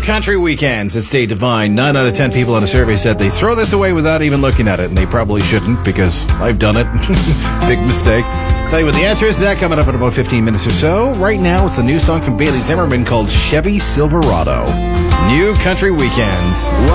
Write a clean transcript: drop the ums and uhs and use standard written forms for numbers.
Country Weekends at State Divine. 9 out of 10 people on a survey said they throw this away without even looking at it, and they probably shouldn't because I've done it. Big mistake. Tell you what the answer is to that coming up in about 15 minutes or so. Right now, it's a new song from Bailey Zimmerman called Chevy Silverado. New Country Weekends.